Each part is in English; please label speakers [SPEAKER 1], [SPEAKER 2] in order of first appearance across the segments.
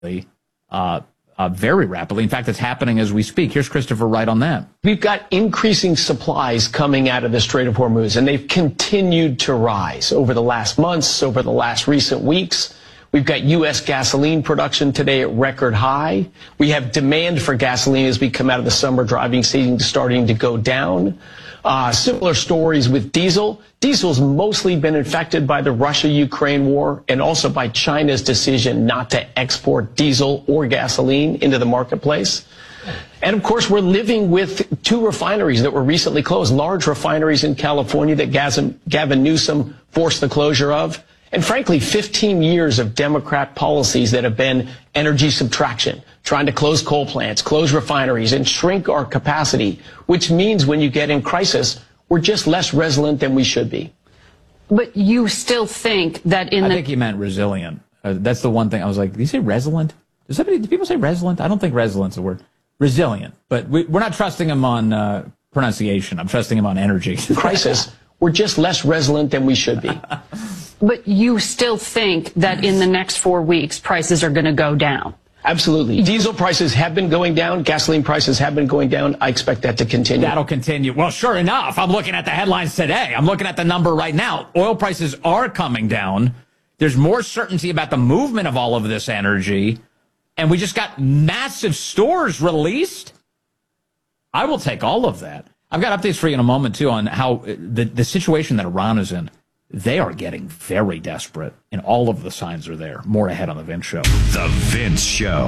[SPEAKER 1] very rapidly. In fact, it's happening as we speak. Here's Christopher Wright on that.
[SPEAKER 2] We've got increasing supplies coming out of the Strait of Hormuz, and they've continued to rise over the last months, over the last recent weeks. We've got U.S. gasoline production today at record high. We have demand for gasoline as we come out of the summer driving season starting to go down. Similar stories with diesel. Diesel's mostly been affected by the Russia-Ukraine war and also by China's decision not to export diesel or gasoline into the marketplace. And of course, we're living with two refineries that were recently closed, large refineries in California that Gavin Newsom forced the closure of. And frankly, 15 years of Democrat policies that have been energy subtraction, trying to close coal plants, close refineries, and shrink our capacity, which means when you get in crisis, we're just less resilient than we should be.
[SPEAKER 3] But you still think that I
[SPEAKER 1] think he meant resilient. That's the one thing. I was like, did he say resilient? Do people say resilient? I don't think resilient's a word. Resilient. But we're not trusting him on pronunciation. I'm trusting him on energy.
[SPEAKER 2] Crisis, we're just less resilient than we should be.
[SPEAKER 3] But you still think that in the next 4 weeks, prices are going to go down?
[SPEAKER 2] Absolutely. Diesel prices have been going down. Gasoline prices have been going down. I expect that to continue.
[SPEAKER 1] That'll continue. Well, sure enough. I'm looking at the headlines today. I'm looking at the number right now. Oil prices are coming down. There's more certainty about the movement of all of this energy. And we just got massive stores released. I will take all of that. I've got updates for you in a moment, too, on how the situation that Iran is in. They are getting very desperate, and all of the signs are there. More ahead on The Vince Show.
[SPEAKER 4] The Vince Show.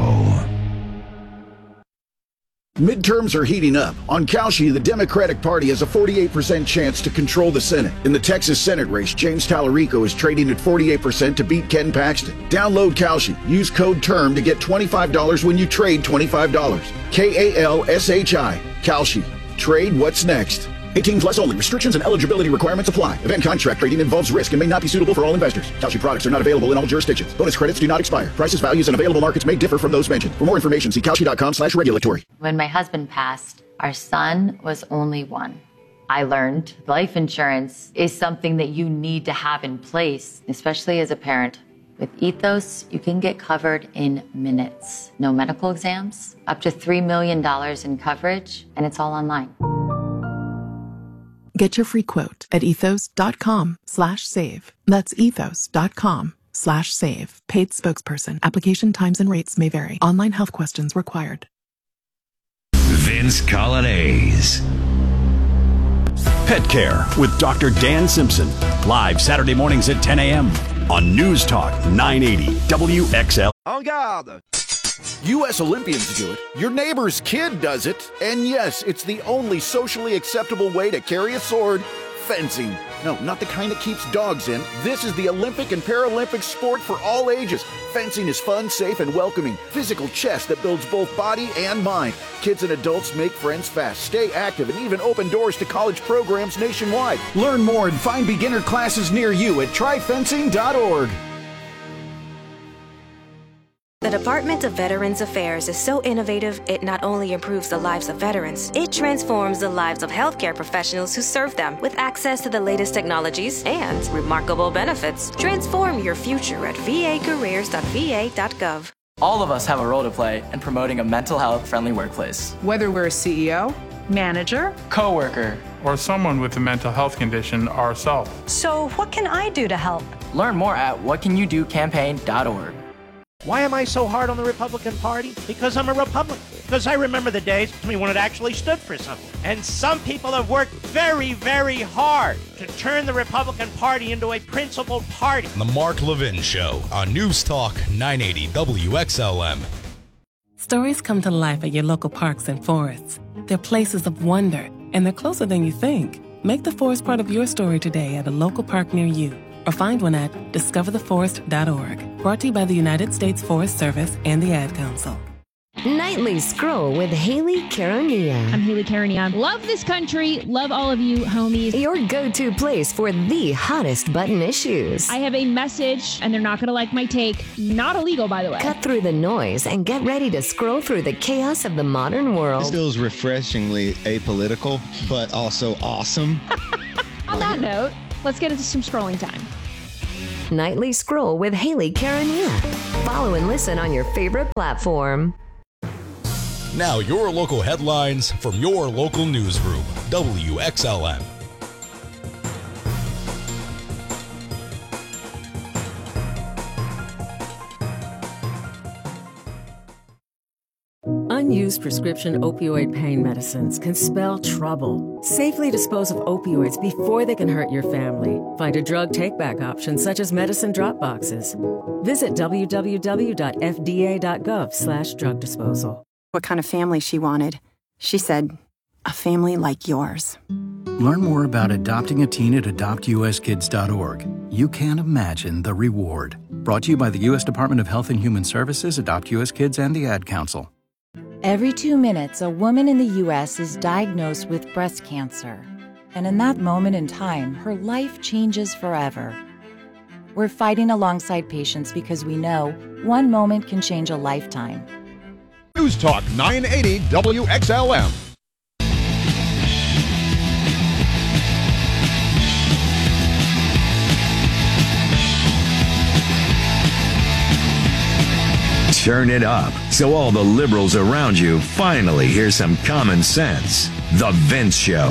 [SPEAKER 5] Midterms are heating up. On Kalshi, the Democratic Party has a 48% chance to control the Senate. In the Texas Senate race, James Tallarico is trading at 48% to beat Ken Paxton. Download Kalshi. Use code TERM to get $25 when you trade $25. KALSHI. Kalshi. Trade what's next. 18 plus only. Restrictions and eligibility requirements apply. Event contract trading involves risk and may not be suitable for all investors. Kalshi products are not available in all jurisdictions. Bonus credits do not expire. Prices, values, and available markets may differ from those mentioned. For more information, see Kalshi.com/regulatory.
[SPEAKER 6] When my husband passed, our son was only 1. I learned life insurance is something that you need to have in place, especially as a parent. With Ethos, you can get covered in minutes. No medical exams, up to $3 million in coverage, and it's all online.
[SPEAKER 7] Get your free quote at ethos.com/save. That's ethos.com/save. Paid spokesperson. Application times and rates may vary. Online health questions required.
[SPEAKER 4] Vince Coglianese.
[SPEAKER 8] Pet Care with Dr. Dan Simpson. Live Saturday mornings at 10 a.m. on News Talk 980 WXL.
[SPEAKER 5] En garde! U.S. Olympians do it. Your neighbor's kid does it. And yes, it's the only socially acceptable way to carry a sword. Fencing. No, not the kind that keeps dogs in. This is the Olympic and Paralympic sport for all ages. Fencing is fun, safe, and welcoming. Physical chess that builds both body and mind. Kids and adults make friends fast, stay active, and even open doors to college programs nationwide. Learn more and find beginner classes near you at tryfencing.org.
[SPEAKER 9] The Department of Veterans Affairs is so innovative, it not only improves the lives of veterans, it transforms the lives of healthcare professionals who serve them with access to the latest technologies and remarkable benefits. Transform your future at vacareers.va.gov.
[SPEAKER 10] All of us have a role to play in promoting a mental health-friendly workplace.
[SPEAKER 11] Whether we're a CEO, manager,
[SPEAKER 10] coworker,
[SPEAKER 12] or someone with a mental health condition ourselves.
[SPEAKER 13] So what can I do to help?
[SPEAKER 10] Learn more at whatcanyoudocampaign.org.
[SPEAKER 14] Why am I so hard on the Republican Party? Because I'm a Republican. Because I remember the days when it actually stood for something. And some people have worked very, very hard to turn the Republican Party into a principled party.
[SPEAKER 4] The Mark Levin Show on News Talk 980 WXLM.
[SPEAKER 15] Stories come to life at your local parks and forests. They're places of wonder, and they're closer than you think. Make the forest part of your story today at a local park near you. Or find one at discovertheforest.org. Brought to you by the United States Forest Service and the Ad Council.
[SPEAKER 16] Nightly Scroll with Haley Caronia.
[SPEAKER 17] I'm Haley Caronia. Love this country. Love all of you, homies.
[SPEAKER 16] Your go-to place for the hottest button issues.
[SPEAKER 17] I have a message, and they're not going to like my take. Not illegal, by the way.
[SPEAKER 16] Cut through the noise and get ready to scroll through the chaos of the modern world.
[SPEAKER 18] This feels refreshingly apolitical, but also awesome.
[SPEAKER 17] On that note, let's get into some scrolling time.
[SPEAKER 16] Nightly Scroll with Haley Caronia. Follow and listen on your favorite platform.
[SPEAKER 4] Now your local headlines from your local newsroom, WXLN.
[SPEAKER 19] Unused prescription opioid pain medicines can spell trouble. Safely dispose of opioids before they can hurt your family. Find a drug take-back option such as medicine drop boxes. Visit www.fda.gov/drug disposal.
[SPEAKER 20] What kind of family she wanted. She said, a family like yours.
[SPEAKER 21] Learn more about adopting a teen at adoptuskids.org. You can't imagine the reward. Brought to you by the U.S. Department of Health and Human Services, Adopt U.S. Kids, and the Ad Council.
[SPEAKER 22] Every 2 minutes, a woman in the U.S. is diagnosed with breast cancer. And in that moment in time, her life changes forever. We're fighting alongside patients because we know one moment can change a lifetime.
[SPEAKER 23] News Talk 980 WXLM.
[SPEAKER 24] Turn it up so all the liberals around you finally hear some common sense. The Vince Show.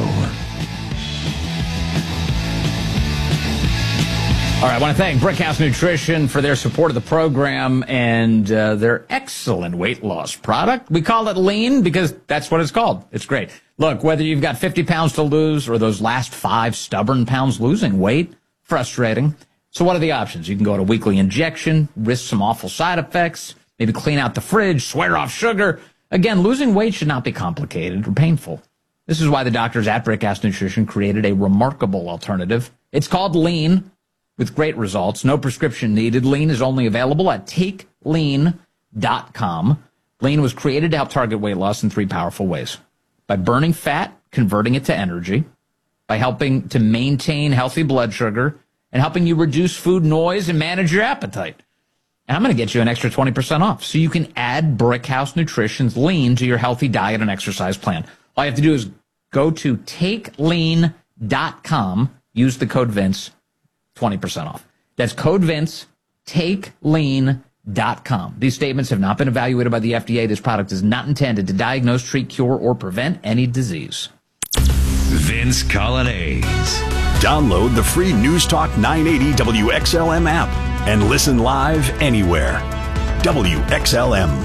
[SPEAKER 1] All right, I want to thank Brickhouse Nutrition for their support of the program and their excellent weight loss product. We call it Lean because that's what it's called. It's great. Look, whether you've got 50 pounds to lose or those last 5 stubborn pounds losing weight, frustrating. So what are the options? You can go to weekly injection, risk some awful side effects, maybe clean out the fridge, swear off sugar. Again, losing weight should not be complicated or painful. This is why the doctors at Brickhouse Nutrition created a remarkable alternative. It's called Lean, with great results. No prescription needed. Lean is only available at TakeLean.com. Lean was created to help target weight loss in 3 powerful ways. By burning fat, converting it to energy, by helping to maintain healthy blood sugar, and helping you reduce food noise and manage your appetite. And I'm going to get you an extra 20% off so you can add Brickhouse Nutrition's Lean to your healthy diet and exercise plan. All you have to do is go to TakeLean.com, use the code Vince, 20% off. That's code Vince, TakeLean.com. These statements have not been evaluated by the FDA. This product is not intended to diagnose, treat, cure, or prevent any disease.
[SPEAKER 24] Vince Colonnese.
[SPEAKER 8] Download the free News Talk 980 WXLM app and listen live anywhere. WXLM.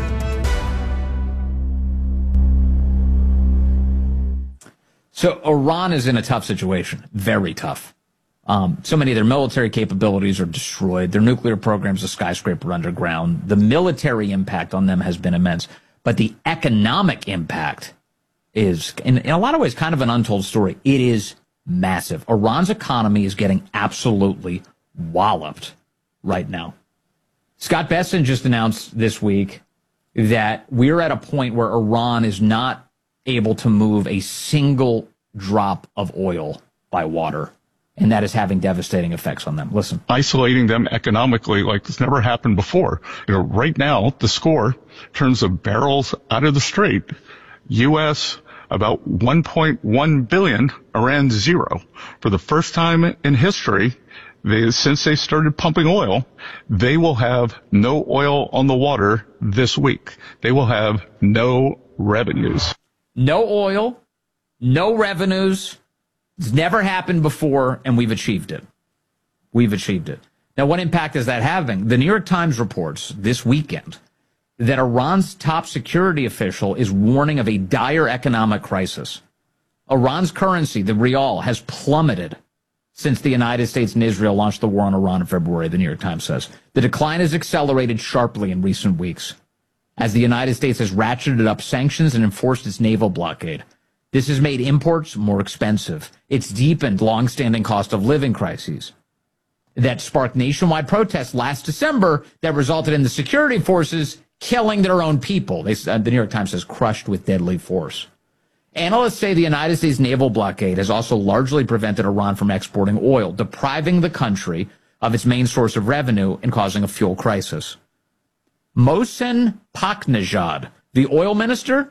[SPEAKER 1] So Iran is in a tough situation, very tough. So many of their military capabilities are destroyed. Their nuclear program's a skyscraper underground. The military impact on them has been immense. But the economic impact is, in a lot of ways, kind of an untold story. It is massive. Iran's economy is getting absolutely walloped right now. Scott Bessent just announced this week that we're at a point where Iran is not able to move a single drop of oil by water. And that is having devastating effects on them. Listen.
[SPEAKER 25] Isolating them economically like this never happened before. Right now, the score, in terms of barrels out of the strait, U.S. about 1.1 billion, Iran 0. For the first time in history, since they started pumping oil, they will have no oil on the water this week. They will have no revenues.
[SPEAKER 1] No oil, no revenues. It's never happened before, and we've achieved it. We've achieved it. Now, what impact is that having? The New York Times reports this weekend that Iran's top security official is warning of a dire economic crisis. Iran's currency, the rial, has plummeted since the United States and Israel launched the war on Iran in February, the New York Times says. The decline has accelerated sharply in recent weeks as the United States has ratcheted up sanctions and enforced its naval blockade. This has made imports more expensive. It's deepened longstanding cost of living crises that sparked nationwide protests last December that resulted in the security forces killing their own people. The New York Times says crushed with deadly force. Analysts say the United States naval blockade has also largely prevented Iran from exporting oil, depriving the country of its main source of revenue and causing a fuel crisis. Mohsen Paknejad, the oil minister,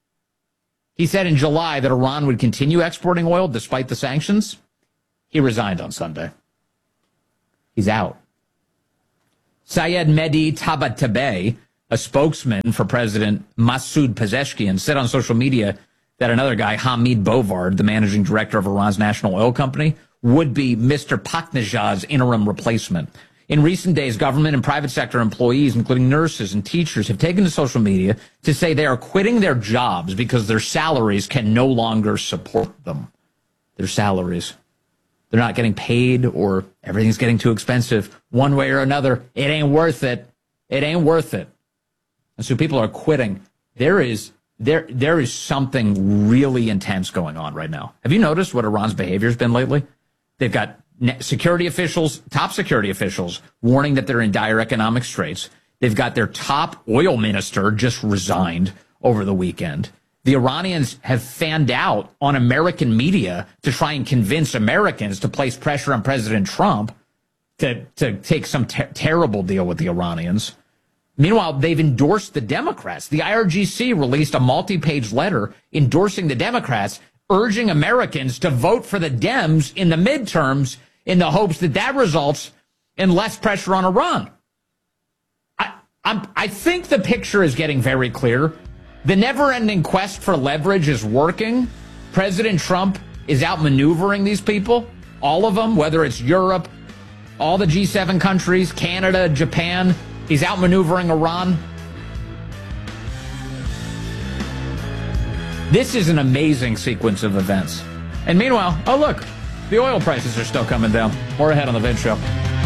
[SPEAKER 1] he said in July that Iran would continue exporting oil despite the sanctions. He resigned on Sunday. He's out. Sayed Mehdi Tabatabai, a spokesman for President Masoud Pezeshkian, said on social media that another guy, Hamid Bovard, the managing director of Iran's national oil company, would be Mr. Paknejad's interim replacement. In recent days, government and private sector employees, including nurses and teachers, have taken to social media to say they are quitting their jobs because their salaries can no longer support them. Their salaries. They're not getting paid, or everything's getting too expensive. One way or another, it ain't worth it. It ain't worth it. And so people are quitting. There is something really intense going on right now. Have you noticed what Iran's behavior has been lately? They've got security officials, top security officials, warning that they're in dire economic straits. They've got their top oil minister just resigned over the weekend. The Iranians have fanned out on American media to try and convince Americans to place pressure on President Trump to take some terrible deal with the Iranians. Meanwhile, they've endorsed the Democrats. The IRGC released a multi-page letter endorsing the Democrats, urging Americans to vote for the Dems in the midterms in the hopes that that results in less pressure on Iran. I think the picture is getting very clear. The never-ending quest for leverage is working. President Trump is outmaneuvering these people, all of them, whether it's Europe, all the G7 countries, Canada, Japan. He's outmaneuvering Iran. This is an amazing sequence of events. And meanwhile, oh look, the oil prices are still coming down. More ahead on the Vince Show.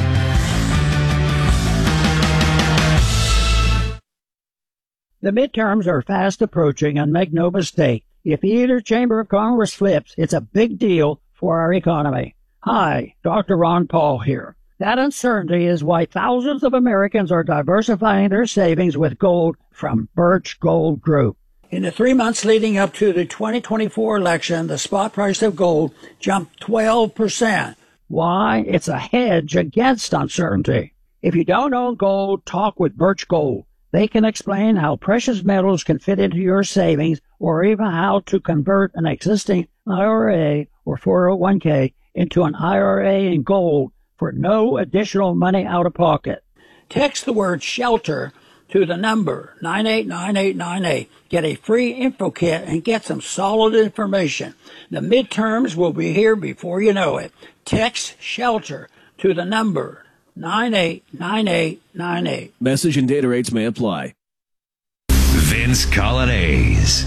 [SPEAKER 2] The midterms are fast approaching, and make no mistake, if either chamber of Congress flips, it's a big deal for our economy. Hi, Dr. Ron Paul here. That uncertainty is why thousands of Americans are diversifying their savings with gold from Birch Gold Group. In the 3 months leading up to the 2024 election, the spot price of gold jumped 12%. Why? It's a hedge against uncertainty. If you don't own gold, talk with Birch Gold. They can explain how precious metals can fit into your savings, or even how to convert an existing IRA or 401k into an IRA in gold for no additional money out of pocket. Text the word SHELTER to the number 989898. Get a free info kit and get some solid information. The midterms will be here before you know it. Text SHELTER to the number 989898.
[SPEAKER 3] Message and data rates may apply.
[SPEAKER 24] Vince Colonnese.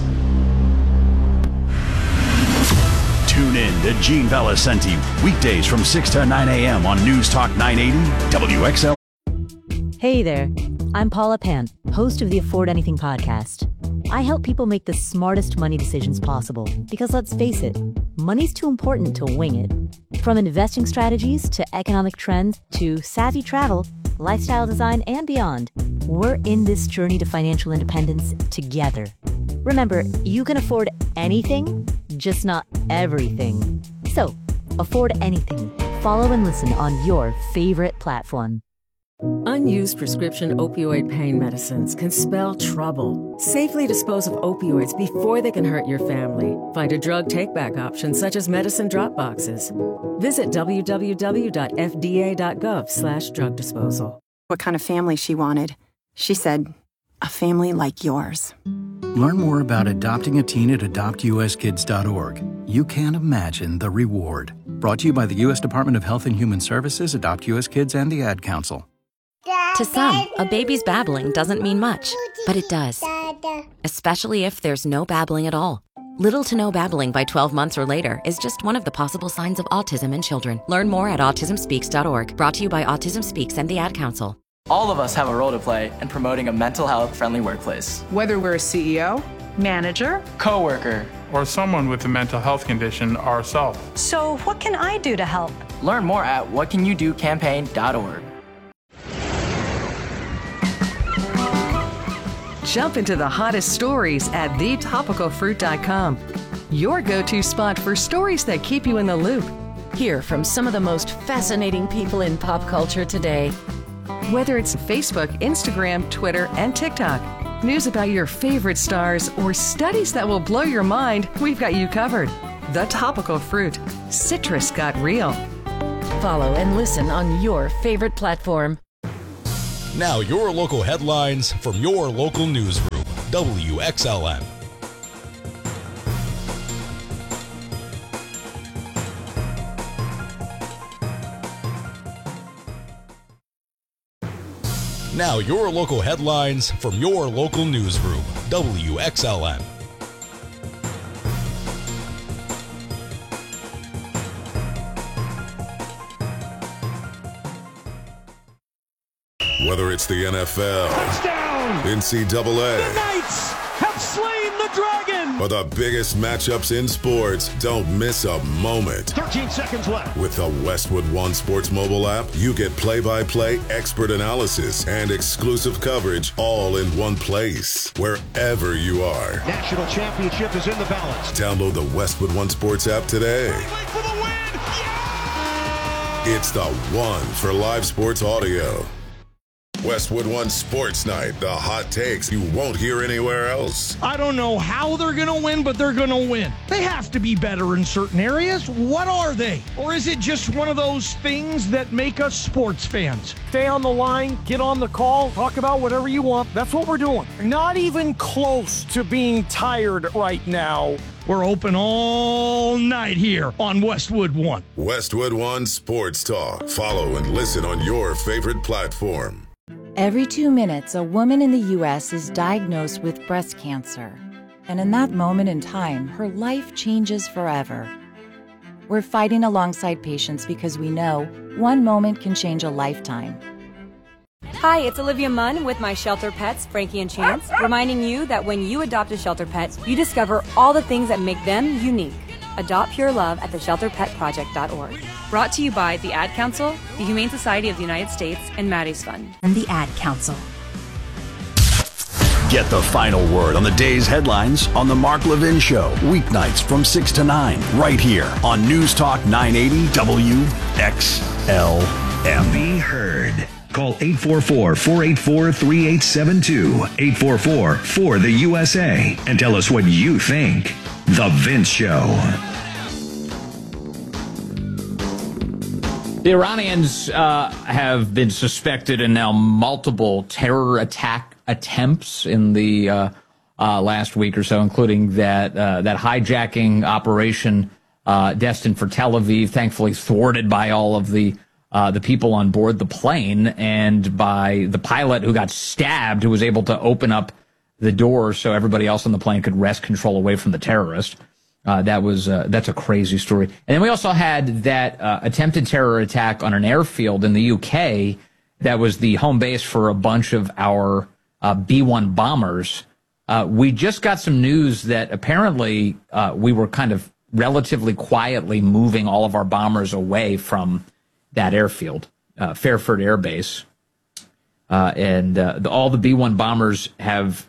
[SPEAKER 8] Tune in to Gene Valicenti weekdays from 6 to 9 a.m. on News Talk 980 WXL.
[SPEAKER 5] Hey there, I'm Paula Pan, host of the Afford Anything podcast. I help people make the smartest money decisions possible because, let's face it, money's too important to wing it. From investing strategies to economic trends to savvy travel, lifestyle design, and beyond, we're in this journey to financial independence together. Remember, you can afford anything, just not everything. So, afford anything. Follow and listen on your favorite platform.
[SPEAKER 19] Unused prescription opioid pain medicines can spell trouble. Safely dispose of opioids before they can hurt your family. Find a drug take-back option such as medicine drop boxes. Visit www.fda.gov/drug disposal.
[SPEAKER 20] What kind of family she wanted. She said, a family like yours.
[SPEAKER 21] Learn more about adopting a teen at adoptuskids.org. You can't imagine the reward. Brought to you by the U.S. Department of Health and Human Services, Adopt U.S. Kids, and the Ad Council.
[SPEAKER 6] To some, a baby's babbling doesn't mean much, but it does. Especially if there's no babbling at all. Little to no babbling by 12 months or later is just one of the possible signs of autism in children. Learn more at autismspeaks.org. Brought to you by Autism Speaks and the Ad Council.
[SPEAKER 10] All of us have a role to play in promoting a mental health friendly workplace.
[SPEAKER 11] Whether we're a CEO, manager,
[SPEAKER 10] coworker,
[SPEAKER 12] or someone with a mental health condition ourselves.
[SPEAKER 13] So what can I do to help?
[SPEAKER 10] Learn more at whatcanyoudocampaign.org.
[SPEAKER 11] Jump into the hottest stories at thetopicalfruit.com. Your go-to spot for stories that keep you in the loop.
[SPEAKER 7] Hear from some of the most fascinating people in pop culture today.
[SPEAKER 11] Whether it's Facebook, Instagram, Twitter, and TikTok, news about your favorite stars, or studies that will blow your mind, we've got you covered. The Topical Fruit. Citrus got real.
[SPEAKER 7] Follow and listen on your favorite platform.
[SPEAKER 4] Now your local headlines from your local newsroom, WXLM. Now your local headlines from your local newsroom, WXLM.
[SPEAKER 9] Whether it's the NFL,
[SPEAKER 14] touchdown,
[SPEAKER 9] NCAA,
[SPEAKER 14] the Knights have slain the dragon,
[SPEAKER 9] or the biggest matchups in sports, don't miss a moment.
[SPEAKER 14] 13 seconds left.
[SPEAKER 9] With the Westwood One Sports mobile app, you get play-by-play expert analysis and exclusive coverage all in one place, wherever you are.
[SPEAKER 14] National championship is in the balance.
[SPEAKER 9] Download the Westwood One Sports app today.
[SPEAKER 14] For the win! Yeah!
[SPEAKER 9] It's the one for live sports audio. Westwood One Sports Night, the hot takes you won't hear anywhere else.
[SPEAKER 14] I don't know how they're going to win, but they're going to win. They have to be better in certain areas. What are they? Or is it just one of those things that make us sports fans? Stay on the line, get on the call, talk about whatever you want. That's what we're doing. Not even close to being tired right now. We're open all night here on Westwood One.
[SPEAKER 9] Westwood One Sports Talk. Follow and listen on your favorite platform.
[SPEAKER 22] Every 2 minutes, a woman in the U.S. is diagnosed with breast cancer. And in that moment in time, her life changes forever. We're fighting alongside patients because we know one moment can change a lifetime.
[SPEAKER 15] Hi, it's Olivia Munn with my shelter pets, Frankie and Chance, reminding you that when you adopt a shelter pet, you discover all the things that make them unique. Adopt pure love at theshelterpetproject.org. Brought to you by the Ad Council, the Humane Society of the United States, and Maddie's Fund.
[SPEAKER 17] And the Ad Council.
[SPEAKER 8] Get the final word on the day's headlines on The Mark Levin Show, weeknights from 6 to 9, right here on News Talk 980 WXLM.
[SPEAKER 24] Be heard. Call 844-484-3872, 844-4-THE-USA, and tell us what you think. The Vince Show.
[SPEAKER 1] The Iranians have been suspected in now multiple terror attack attempts in the last week or so, including that hijacking operation destined for Tel Aviv, thankfully thwarted by all of the people on board the plane and by the pilot who got stabbed, who was able to open up the door so everybody else on the plane could wrest control away from the terrorist. That's a crazy story. And then we also had that attempted terror attack on an airfield in the UK that was the home base for a bunch of our B-1 bombers. We just got some news that apparently we were kind of relatively quietly moving all of our bombers away from that airfield, Fairford Air Base. And all the B-1 bombers have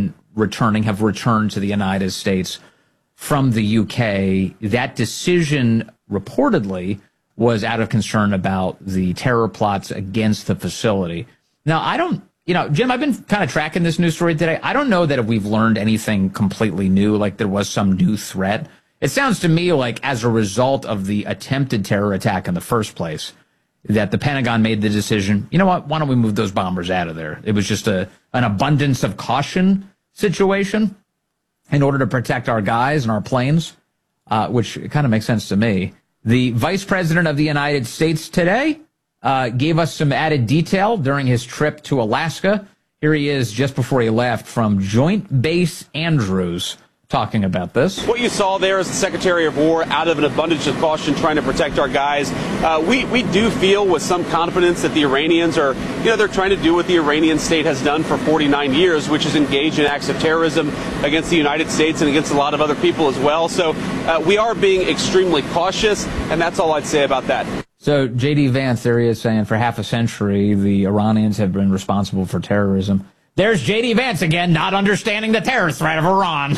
[SPEAKER 1] returned to the United States from the UK. That decision reportedly was out of concern about the terror plots against the facility. Now, Jim, I've been kind of tracking this news story today. I don't know that if we've learned anything completely new, like there was some new threat. It sounds to me like as a result of the attempted terror attack in the first place, that the Pentagon made the decision, you know what, why don't we move those bombers out of there? It was just an abundance of caution situation in order to protect our guys and our planes, which kind of makes sense to me. The Vice President of the United States today gave us some added detail during his trip to Alaska. Here he is just before he left from Joint Base Andrews, talking about this.
[SPEAKER 18] What you saw there is the Secretary of War, out of an abundance of caution, trying to protect our guys. We do feel with some confidence that the Iranians are, they're trying to do what the Iranian state has done for 49 years, which is engage in acts of terrorism against the United States and against a lot of other people as well. So we are being extremely cautious, and that's all I'd say about that.
[SPEAKER 1] So J.D. Vance, there he is saying for half a century, the Iranians have been responsible for terrorism. There's J.D. Vance again, not understanding the terror threat of Iran.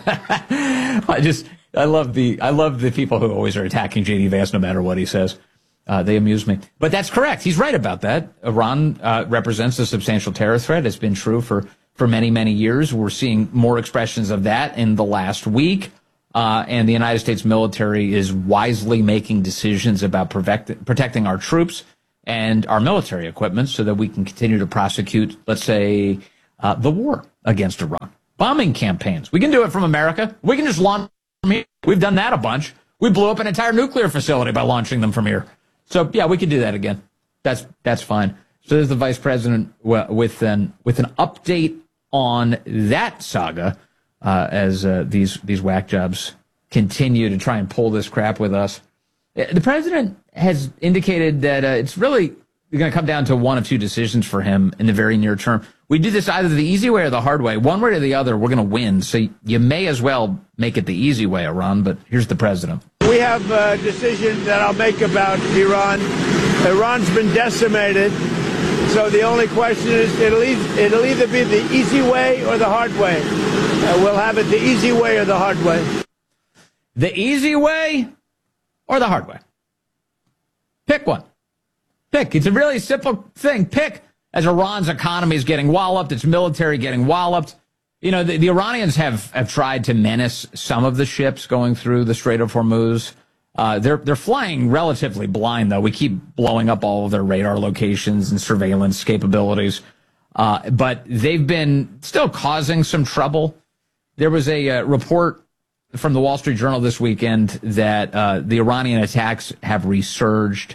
[SPEAKER 1] I love the people who always are attacking J.D. Vance no matter what he says. They amuse me. But that's correct. He's right about that. Iran represents a substantial terror threat. It's been true for many, many years. We're seeing more expressions of that in the last week. And the United States military is wisely making decisions about protecting our troops and our military equipment so that we can continue to prosecute, let's say, the war against Iran. Bombing campaigns. We can do it from America. We can just launch from here. We've done that a bunch. We blew up an entire nuclear facility by launching them from here. So, yeah, we could do that again. That's fine. So there's the vice president with an update on that saga as these whack jobs continue to try and pull this crap with us. The president has indicated that it's really going to come down to one of two decisions for him in the very near term. We do this either the easy way or the hard way. One way or the other, we're going to win. So you may as well make it the easy way, Iran. But here's the president.
[SPEAKER 2] We have a decision that I'll make about Iran. Iran's been decimated. So the only question is it'll either be the easy way or the hard way. We'll have it the easy way or the hard way.
[SPEAKER 1] The easy way or the hard way? Pick one. Pick. It's a really simple thing. Pick. As Iran's economy is getting walloped, its military getting walloped. You know, the Iranians have tried to menace some of the ships going through the Strait of Hormuz. They're flying relatively blind, though. We keep blowing up all of their radar locations and surveillance capabilities. But they've been still causing some trouble. There was a report from the Wall Street Journal this weekend that the Iranian attacks have resurged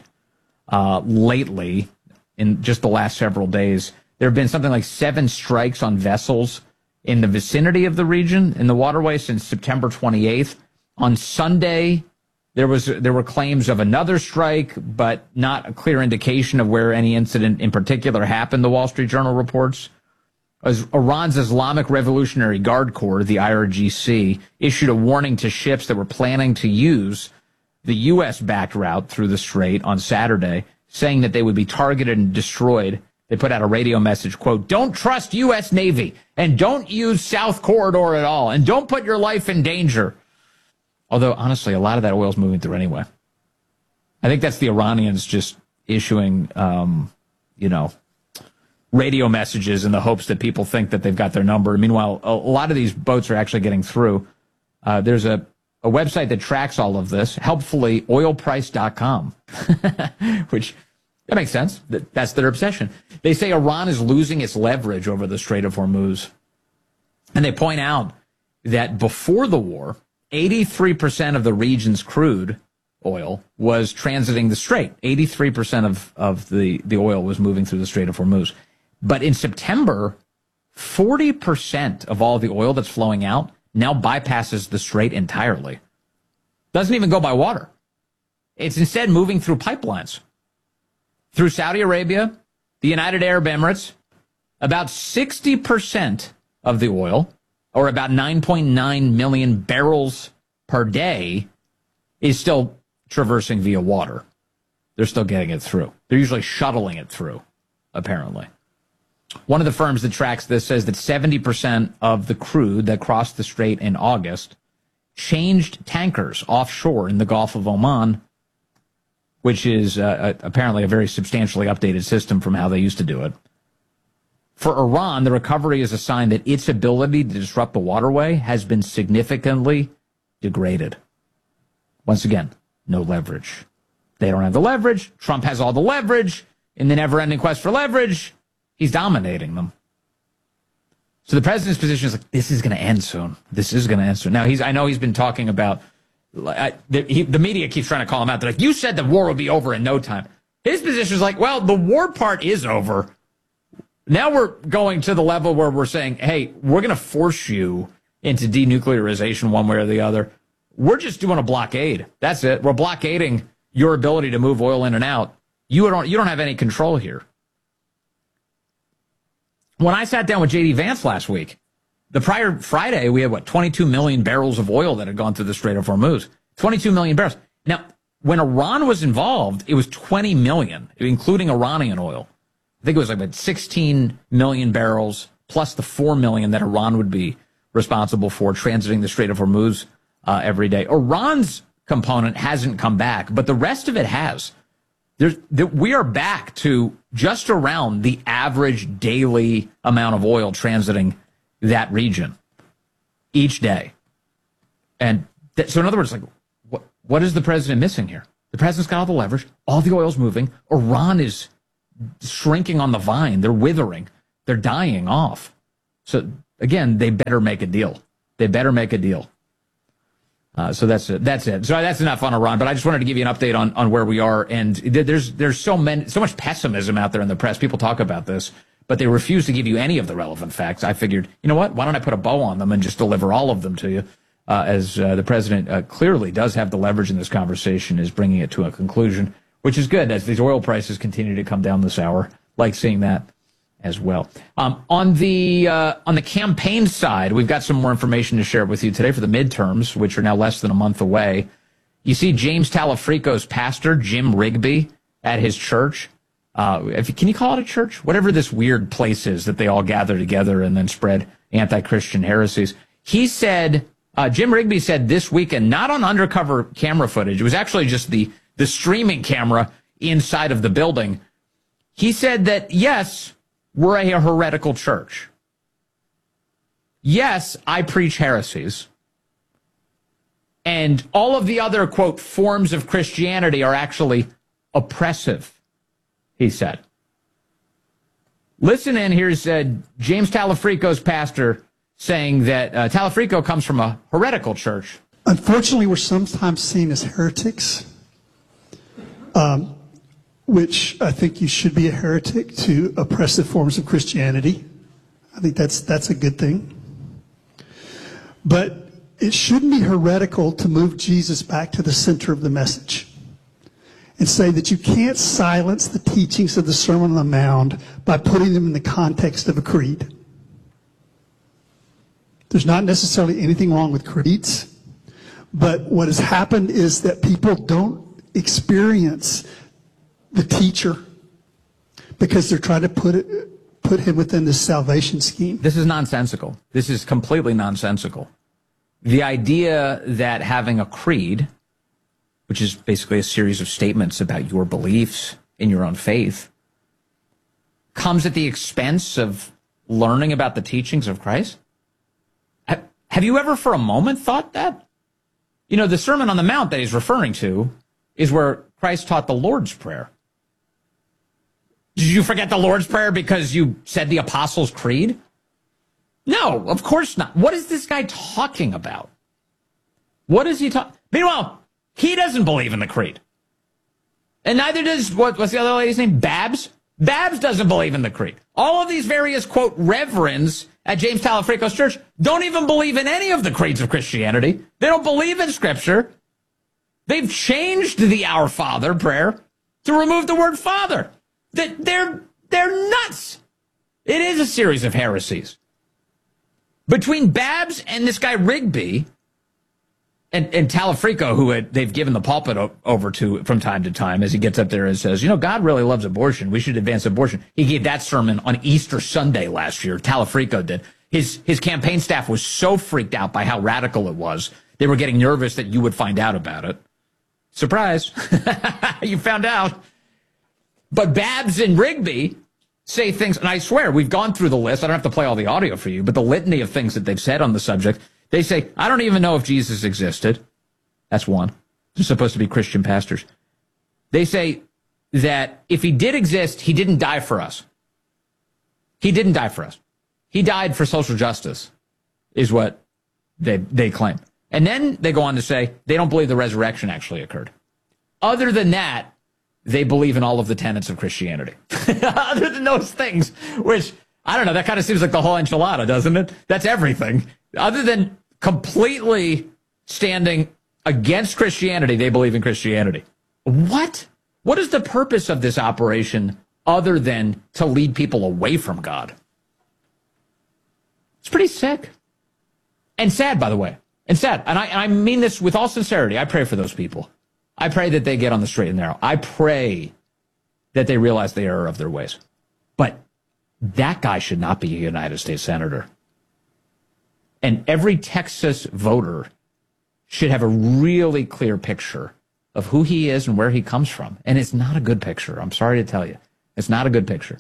[SPEAKER 1] lately in just the last several days. There have been something like 7 strikes on vessels in the vicinity of the region, in the waterway, since September 28th. On Sunday, there were claims of another strike, but not a clear indication of where any incident in particular happened, the Wall Street Journal reports. As Iran's Islamic Revolutionary Guard Corps, the IRGC, issued a warning to ships that were planning to use the U.S.-backed route through the Strait on Saturday, saying that they would be targeted and destroyed. They put out a radio message, quote, "Don't trust U.S. Navy, and don't use South Corridor at all, and don't put your life in danger." Although, honestly, a lot of that oil is moving through anyway. I think that's the Iranians just issuing, radio messages in the hopes that people think that they've got their number. Meanwhile, a lot of these boats are actually getting through. There's a website that tracks all of this, helpfully, oilprice.com, which, that makes sense. That's their obsession. They say Iran is losing its leverage over the Strait of Hormuz. And they point out that before the war, 83% of the region's crude oil was transiting the Strait. 83% of the oil was moving through the Strait of Hormuz. But in September, 40% of all the oil that's flowing out now bypasses the Strait entirely. Doesn't even go by water. It's instead moving through pipelines. Through Saudi Arabia, the United Arab Emirates, about 60% of the oil, or about 9.9 million barrels per day, is still traversing via water. They're still getting it through. They're usually shuttling it through, apparently. One of the firms that tracks this says that 70% of the crude that crossed the Strait in August changed tankers offshore in the Gulf of Oman, which is apparently a very substantially updated system from how they used to do it. For Iran, the recovery is a sign that its ability to disrupt the waterway has been significantly degraded. Once again, no leverage. They don't have the leverage. Trump has all the leverage. In the never-ending quest for leverage, he's dominating them. So the president's position is like, this is going to end soon. This is going to end soon. Now, I know he's been talking about, the media keeps trying to call him out. They're like, you said the war would be over in no time. His position is like, well, the war part is over. Now we're going to the level where we're saying, hey, we're going to force you into denuclearization one way or the other. We're just doing a blockade. That's it. We're blockading your ability to move oil in and out. You don't have any control here. When I sat down with J.D. Vance last week, the prior Friday, we had, 22 million barrels of oil that had gone through the Strait of Hormuz. 22 million barrels. Now, when Iran was involved, it was 20 million, including Iranian oil. I think it was like about 16 million barrels plus the 4 million that Iran would be responsible for transiting the Strait of Hormuz every day. Iran's component hasn't come back, but the rest of it has. We are back to just around the average daily amount of oil transiting that region each day. And so in other words, like, what is the president missing here? The president's got all the leverage. All the oil's moving. Iran is shrinking on the vine. They're withering. They're dying off. So, again, they better make a deal. They better make a deal. So that's it. So that's enough on Iran. But I just wanted to give you an update on where we are. And there's so much pessimism out there in the press. People talk about this, but they refuse to give you any of the relevant facts. I figured, you know what? Why don't I put a bow on them and just deliver all of them to you? As the president clearly does have the leverage in this conversation, is bringing it to a conclusion, which is good as these oil prices continue to come down this hour. Like seeing that as well. On the campaign side, we've got some more information to share with you today for the midterms, which are now less than a month away. You see James Talafrico's pastor, Jim Rigby, at his church. Can you call it a church? Whatever this weird place is that they all gather together and then spread anti-Christian heresies. He said, Jim Rigby said this weekend, not on undercover camera footage, it was actually just the streaming camera inside of the building. He said that, yes, we're a heretical church. Yes, I preach heresies. And all of the other, quote, forms of Christianity are actually oppressive, he said. Listen in, here's James Talafrico's pastor saying that Talafrico comes from a heretical church.
[SPEAKER 3] Unfortunately, we're sometimes seen as heretics, which I think you should be a heretic to oppressive forms of Christianity. I think that's a good thing. But it shouldn't be heretical to move Jesus back to the center of the message and say that you can't silence the teachings of the Sermon on the Mount by putting them in the context of a creed. There's not necessarily anything wrong with creeds, but what has happened is that people don't experience the teacher because they're trying to put him within the salvation scheme.
[SPEAKER 1] This is nonsensical. This is completely nonsensical. The idea that having a creed, which is basically a series of statements about your beliefs in your own faith, comes at the expense of learning about the teachings of Christ? Have you ever for a moment thought that? You know, the Sermon on the Mount that he's referring to is where Christ taught the Lord's Prayer. Did you forget the Lord's Prayer because you said the Apostles' Creed? No, of course not. What is this guy talking about? What is he talking? Meanwhile, he doesn't believe in the creed. And neither does, what's the other lady's name? Babs? Babs doesn't believe in the creed. All of these various, quote, reverends at James Talafrico's church don't even believe in any of the creeds of Christianity. They don't believe in Scripture. They've changed the Our Father prayer to remove the word Father. They're nuts. It is a series of heresies. Between Babs and this guy Rigby and Talafrico, who they've given the pulpit over to from time to time, as he gets up there and says, you know, God really loves abortion. We should advance abortion. He gave that sermon on Easter Sunday last year. Talafrico did. His campaign staff was so freaked out by how radical it was. They were getting nervous that you would find out about it. Surprise. You found out. But Babs and Rigby say things, and I swear, we've gone through the list. I don't have to play all the audio for you, but the litany of things that they've said on the subject. They say, I don't even know if Jesus existed. That's one. They're supposed to be Christian pastors. They say that if he did exist, he didn't die for us. He didn't die for us. He died for social justice, is what they claim. And then they go on to say they don't believe the resurrection actually occurred. Other than that, they believe in all of the tenets of Christianity. Other than those things, which, I don't know, that kind of seems like the whole enchilada, doesn't it? That's everything. Other than completely standing against Christianity, they believe in Christianity. What? What is the purpose of this operation other than to lead people away from God? It's pretty sick. And sad, by the way. And sad. And I mean this with all sincerity. I pray for those people. I pray that they get on the straight and narrow. I pray that they realize the error of their ways. But that guy should not be a United States Senator. And every Texas voter should have a really clear picture of who he is and where he comes from. And it's not a good picture. I'm sorry to tell you. It's not a good picture.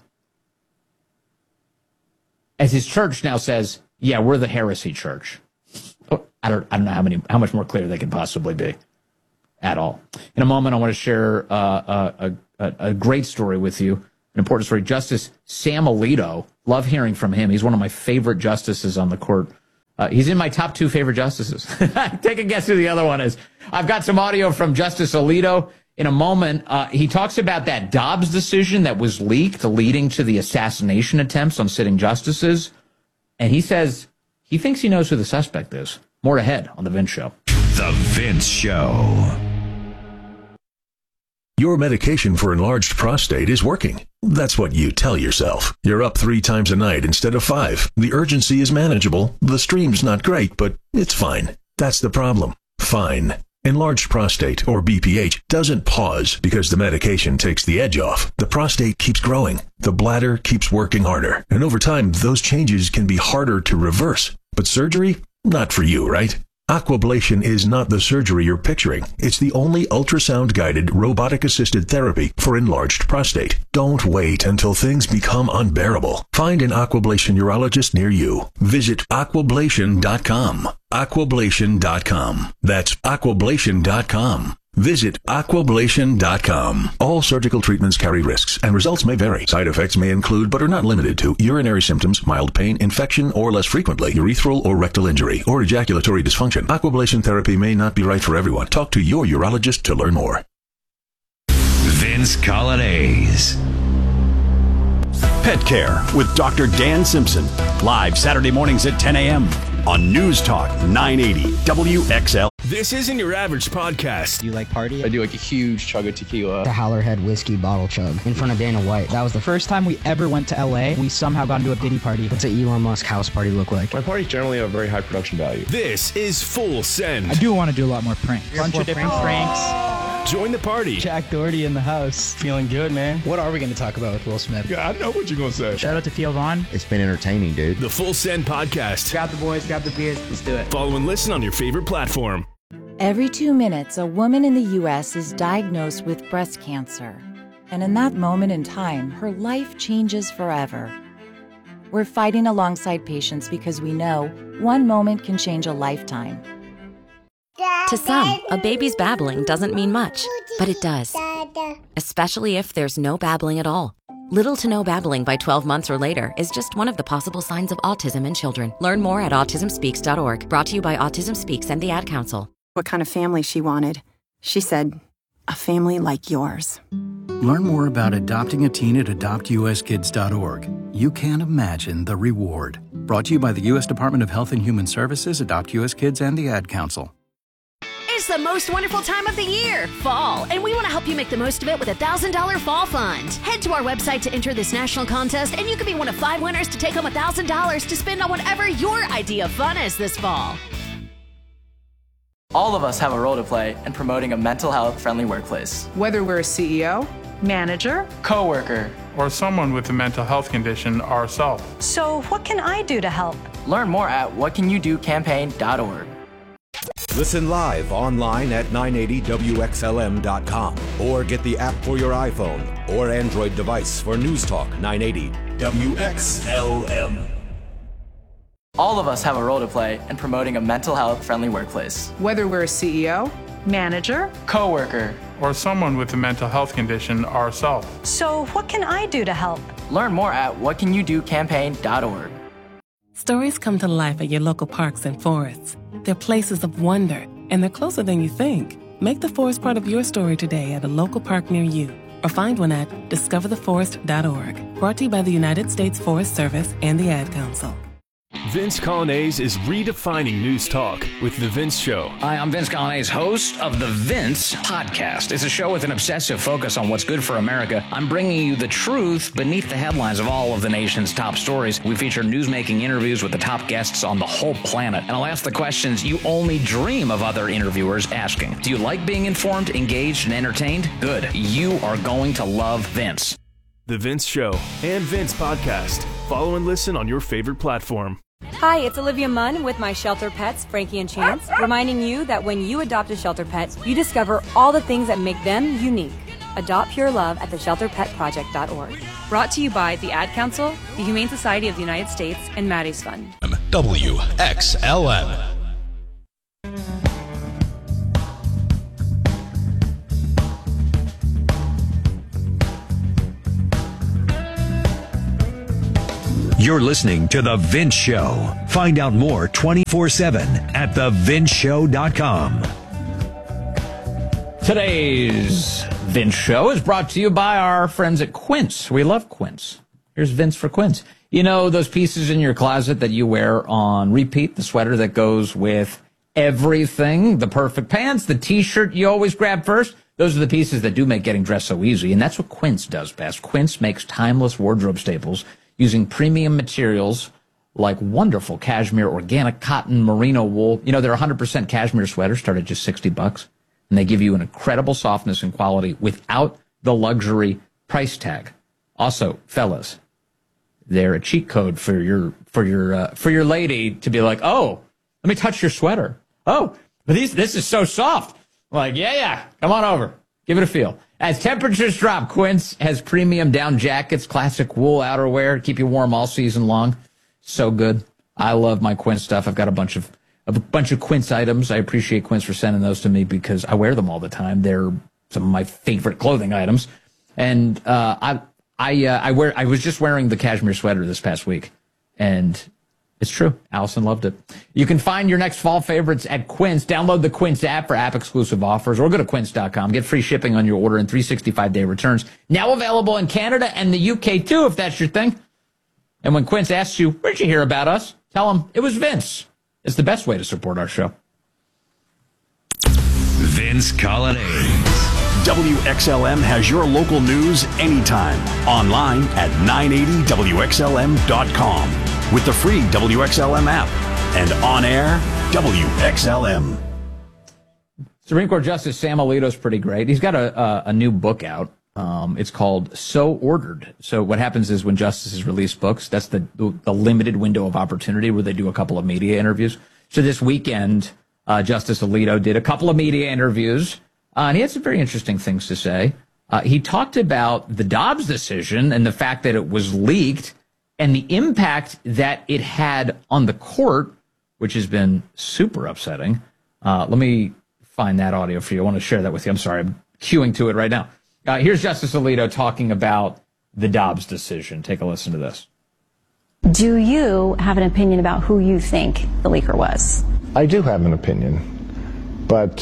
[SPEAKER 1] As his church now says, yeah, we're the heresy church. I don't know how much more clear they can possibly be. at all. In a moment, I want to share a great story with you, an important story. Justice Sam Alito, love hearing from him. He's one of my favorite justices on the court. He's in my top 2 favorite justices. Take a guess who the other one is. I've got some audio from Justice Alito. In a moment, he talks about that Dobbs decision that was leaked, leading to the assassination attempts on sitting justices. And he says he thinks he knows who the suspect is. More ahead on The Vince Show.
[SPEAKER 24] The Vince Show.
[SPEAKER 5] Your medication for enlarged prostate is working. That's what you tell yourself. You're up 3 times a night instead of 5. The urgency is manageable. The stream's not great, but it's fine. That's the problem. Fine. Enlarged prostate, or BPH, doesn't pause because the medication takes the edge off. The prostate keeps growing. The bladder keeps working harder. And over time, those changes can be harder to reverse. But surgery? Not for you, right? Aquablation is not the surgery you're picturing. It's the only ultrasound-guided, robotic-assisted therapy for enlarged prostate. Don't wait until things become unbearable. Find an Aquablation urologist near you. Visit aquablation.com. Aquablation.com. That's aquablation.com. Visit aquablation.com. All surgical treatments carry risks, and results may vary. Side effects may include, but are not limited to, urinary symptoms, mild pain, infection, or less frequently, urethral or rectal injury, or ejaculatory dysfunction. Aquablation therapy may not be right for everyone. Talk to your urologist to learn more.
[SPEAKER 24] Vince Colonnese.
[SPEAKER 8] Pet Care with Dr. Dan Simpson. Live Saturday mornings at 10 a.m. on News Talk 980 WXL.
[SPEAKER 16] This isn't your average podcast.
[SPEAKER 17] Do you like party?
[SPEAKER 23] I do like a huge chug of tequila.
[SPEAKER 17] The Howlerhead whiskey bottle chug in front of Dana White. That was the first time we ever went to LA. We somehow got into a Diddy party. What's an Elon Musk house party look like?
[SPEAKER 23] My parties generally have very high production value.
[SPEAKER 16] This is Full Send.
[SPEAKER 17] I do want to do a lot more pranks. A bunch of different pranks.
[SPEAKER 16] Join the party.
[SPEAKER 17] Jack Doherty in the house. Feeling good, man. What are we going to talk about with Will Smith?
[SPEAKER 23] Yeah, I know what you're going to say.
[SPEAKER 17] Shout out to Theo Vaughn.
[SPEAKER 25] It's been entertaining, dude.
[SPEAKER 16] The Full Send podcast.
[SPEAKER 17] Grab the boys, grab the beers. Let's do it.
[SPEAKER 16] Follow and listen on your favorite platform.
[SPEAKER 22] Every 2 minutes, a woman in the U.S. is diagnosed with breast cancer. And in that moment in time, her life changes forever. We're fighting alongside patients because we know one moment can change a lifetime.
[SPEAKER 6] To some, a baby's babbling doesn't mean much, but it does. Especially if there's no babbling at all. Little to no babbling by 12 months or later is just one of the possible signs of autism in children. Learn more at autismspeaks.org. Brought to you by Autism Speaks and the Ad Council.
[SPEAKER 20] What kind of family she wanted. She said, a family like yours.
[SPEAKER 21] Learn more about adopting a teen at adoptuskids.org. You can't imagine the reward. Brought to you by the U.S. Department of Health and Human Services, Adopt U.S. Kids, and the Ad Council.
[SPEAKER 26] It's the most wonderful time of the year, fall, and we want to help you make the most of it with a $1,000 fall fund. Head to our website to enter this national contest, and you could be one of 5 winners to take home $1,000 to spend on whatever your idea of fun is this fall.
[SPEAKER 10] All of us have a role to play in promoting a mental health friendly workplace.
[SPEAKER 11] Whether we're a CEO, manager,
[SPEAKER 10] coworker,
[SPEAKER 12] or someone with a mental health condition ourselves.
[SPEAKER 13] So what can I do to help?
[SPEAKER 10] Learn more at whatcanyoudocampaign.org.
[SPEAKER 27] Listen live online at 980WXLM.com or get the app for your iPhone or Android device for News Talk 980 WXLM.
[SPEAKER 10] All of us have a role to play in promoting a mental health friendly workplace.
[SPEAKER 11] Whether we're a CEO, manager,
[SPEAKER 12] coworker, or someone with a mental health condition ourselves.
[SPEAKER 13] So what can I do to help?
[SPEAKER 10] Learn more at whatcanyoudocampaign.org.
[SPEAKER 28] Stories come to life at your local parks and forests. They're places of wonder, and they're closer than you think. Make the forest part of your story today at a local park near you, or find one at discovertheforest.org. Brought to you by the United States Forest Service and the Ad Council.
[SPEAKER 16] Vince Colonnese is redefining news talk with The Vince Show.
[SPEAKER 1] Hi, I'm Vince Colonnese, host of The Vince Podcast. It's a show with an obsessive focus on what's good for America. I'm bringing you the truth beneath the headlines of all of the nation's top stories. We feature newsmaking interviews with the top guests on the whole planet. And I'll ask the questions you only dream of other interviewers asking. Do you like being informed, engaged, and entertained? Good. You are going to love Vince.
[SPEAKER 16] The Vince Show and Vince Podcast. Follow and listen on your favorite platform.
[SPEAKER 15] Hi, it's Olivia Munn with my shelter pets, Frankie and Chance, reminding you that when you adopt a shelter pet, you discover all the things that make them unique. Adopt pure love at theshelterpetproject.org. Brought to you by the Ad Council, the Humane Society of the United States, and Maddie's Fund.
[SPEAKER 4] WXLM.
[SPEAKER 24] You're listening to The Vince Show. Find out more 24/7 at thevinceshow.com.
[SPEAKER 1] Today's Vince Show is brought to you by our friends at Quince. We love Quince. Here's Vince for Quince. You know those pieces in your closet that you wear on repeat, the sweater that goes with everything, the perfect pants, the T-shirt you always grab first? Those are the pieces that do make getting dressed so easy, and that's what Quince does best. Quince makes timeless wardrobe staples using premium materials like wonderful cashmere, organic cotton, merino wool. You know, their 100% cashmere sweaters start at just $60. And they give you an incredible softness and quality without the luxury price tag. Also, fellas, they're a cheat code for your lady to be like, oh, let me touch your sweater. Oh, but this is so soft. Like, yeah, come on over. Give it a feel. As temperatures drop, Quince has premium down jackets, classic wool outerwear, keep you warm all season long. So good. I love my Quince stuff. I've got a bunch of Quince items. I appreciate Quince for sending those to me because I wear them all the time. They're some of my favorite clothing items. And I was just wearing the cashmere sweater this past week, and it's true. Allison loved it. You can find your next fall favorites at Quince. Download the Quince app for app-exclusive offers, or go to quince.com. Get free shipping on your order and 365-day returns. Now available in Canada and the UK, too, if that's your thing. And when Quince asks you, where'd you hear about us? Tell them it was Vince. It's the best way to support our show.
[SPEAKER 24] Vince Coglianese.
[SPEAKER 8] WXLM has your local news anytime. Online at 980WXLM.com. With the free WXLM app. And on air, WXLM.
[SPEAKER 1] Supreme Court Justice Sam Alito's pretty great. He's got a new book out. It's called So Ordered. So what happens is when justices release books, that's the limited window of opportunity where they do a couple of media interviews. So this weekend, Justice Alito did a couple of media interviews, and he had some very interesting things to say. He talked about the Dobbs decision and the fact that it was leaked and the impact that it had on the court, which has been super upsetting. Let me find that audio for you. I want to share that with you. I'm sorry, I'm queuing to it right now. Here's Justice Alito talking about the Dobbs decision. Take a listen to this.
[SPEAKER 2] Do you have an opinion about who you think the leaker was?
[SPEAKER 3] I do have an opinion, but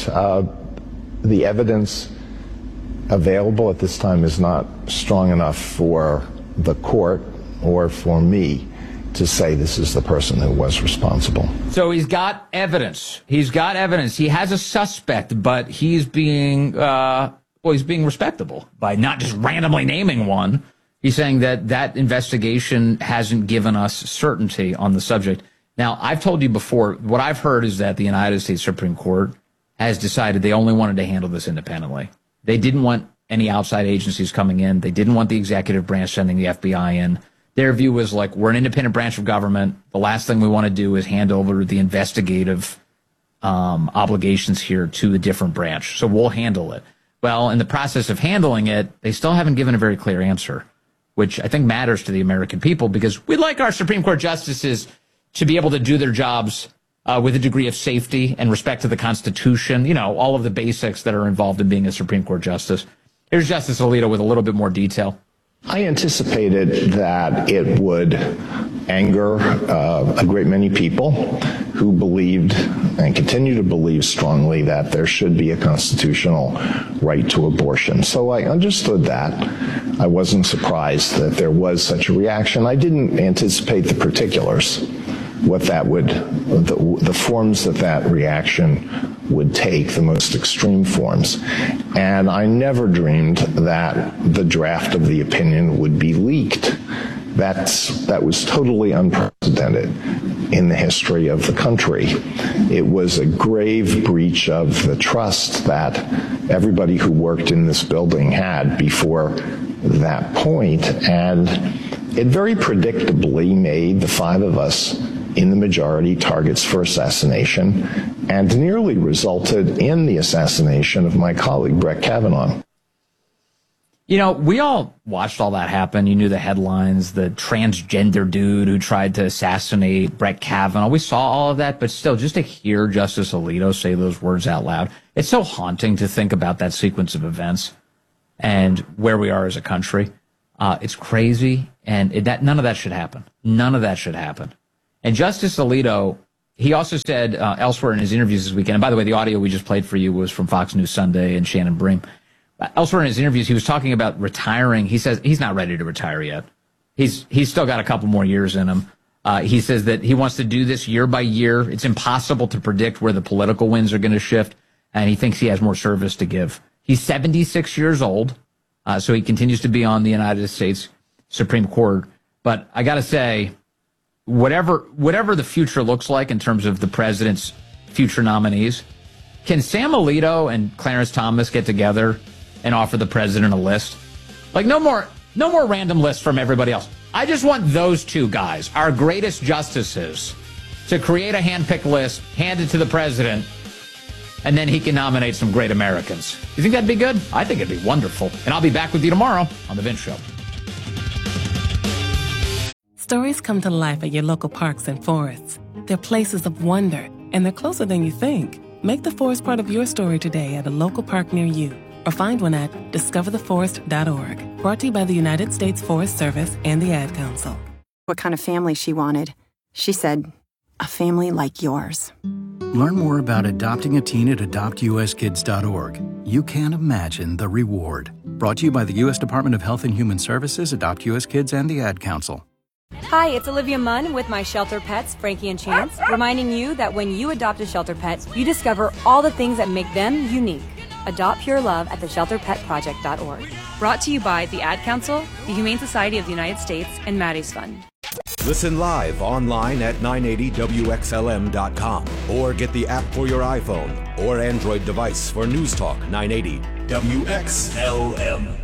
[SPEAKER 3] the evidence available at this time is not strong enough for the court or for me to say this is the person who was responsible.
[SPEAKER 1] So he's got evidence. He has a suspect, but he's being he's being respectable by not just randomly naming one. He's saying that investigation hasn't given us certainty on the subject. Now, I've told you before, what I've heard is that the United States Supreme Court has decided they only wanted to handle this independently. They didn't want any outside agencies coming in. They didn't want the executive branch sending the FBI in. Their view was like, we're an independent branch of government. The last thing we want to do is hand over the investigative obligations here to a different branch. So we'll handle it. Well, in the process of handling it, they still haven't given a very clear answer, which I think matters to the American people because we'd like our Supreme Court justices to be able to do their jobs with a degree of safety and respect to the Constitution, you know, all of the basics that are involved in being a Supreme Court justice. Here's Justice Alito with a little bit more detail.
[SPEAKER 3] I anticipated that it would anger a great many people who believed and continue to believe strongly that there should be a constitutional right to abortion. So I understood that. I wasn't surprised that there was such a reaction. I didn't anticipate the particulars, what that would, the forms that reaction would take, the most extreme forms. And I never dreamed that the draft of the opinion would be leaked. That was totally unprecedented in the history of the country. It was a grave breach of the trust that everybody who worked in this building had before that point. And it very predictably made the five of us in the majority targets for assassination and nearly resulted in the assassination of my colleague, Brett Kavanaugh.
[SPEAKER 1] You know, we all watched all that happen. You knew the headlines, the transgender dude who tried to assassinate Brett Kavanaugh. We saw all of that, but still, just to hear Justice Alito say those words out loud, it's so haunting to think about that sequence of events and where we are as a country. It's crazy, and none of that should happen. None of that should happen. And Justice Alito, he also said elsewhere in his interviews this weekend, and by the way, the audio we just played for you was from Fox News Sunday and Shannon Bream. Elsewhere in his interviews, he was talking about retiring. He says he's not ready to retire yet. He's still got a couple more years in him. He says that he wants to do this year by year. It's impossible to predict where the political winds are going to shift, and he thinks he has more service to give. He's 76 years old, so he continues to be on the United States Supreme Court. But I got to say, whatever the future looks like in terms of the president's future nominees, can Sam Alito and Clarence Thomas get together and offer the president a list? Like, no more random lists from everybody else. I just want those two guys, our greatest justices, to create a hand-picked list, hand it to the president, and then he can nominate some great Americans. You think that'd be good? I think it'd be wonderful. And I'll be back with you tomorrow on The Vince Show.
[SPEAKER 28] Stories come to life at your local parks and forests. They're places of wonder, and they're closer than you think. Make the forest part of your story today at a local park near you, or find one at discovertheforest.org. Brought to you by the United States Forest Service and the Ad Council.
[SPEAKER 20] What kind of family she wanted. She said, a family like yours.
[SPEAKER 21] Learn more about adopting a teen at adoptuskids.org. You can't imagine the reward. Brought to you by the U.S. Department of Health and Human Services, Adopt U.S. Kids, and the Ad Council.
[SPEAKER 15] Hi, it's Olivia Munn with my shelter pets, Frankie and Chance, reminding you that when you adopt a shelter pet, you discover all the things that make them unique. Adopt pure love at theshelterpetproject.org. Brought to you by the Ad Council, the Humane Society of the United States, and Maddie's Fund.
[SPEAKER 27] Listen live online at 980WXLM.com or get the app for your iPhone or Android device for News Talk 980 WXLM.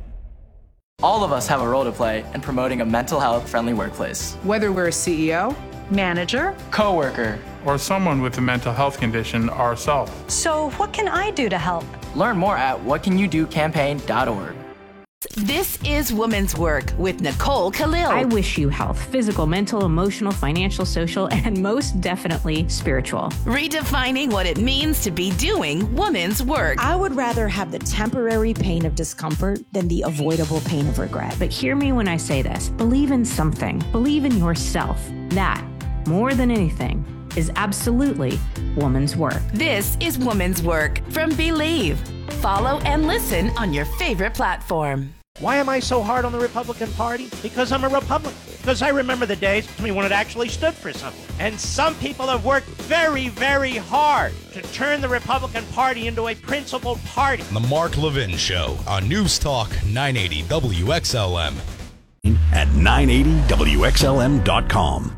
[SPEAKER 10] All of us have a role to play in promoting a mental health friendly workplace.
[SPEAKER 5] Whether we're a CEO, manager,
[SPEAKER 10] coworker,
[SPEAKER 12] or someone with a mental health condition ourselves.
[SPEAKER 13] So what can I do to help?
[SPEAKER 10] Learn more at whatcanyoudocampaign.org.
[SPEAKER 7] This is Women's Work with Nicole Khalil.
[SPEAKER 9] I wish you health, physical, mental, emotional, financial, social, and most definitely spiritual.
[SPEAKER 7] Redefining what it means to be doing women's work.
[SPEAKER 14] I would rather have the temporary pain of discomfort than the avoidable pain of regret.
[SPEAKER 9] But hear me when I say this. Believe in something. Believe in yourself. That, more than anything, is absolutely woman's work.
[SPEAKER 7] This is Woman's Work from Believe. Follow and listen on your favorite platform.
[SPEAKER 18] Why am I so hard on the Republican Party? Because I'm a Republican. Because I remember the days when it actually stood for something. And some people have worked very, very hard to turn the Republican Party into a principled party.
[SPEAKER 4] The Mark Levin Show on News Talk 980 WXLM.
[SPEAKER 8] At 980WXLM.com.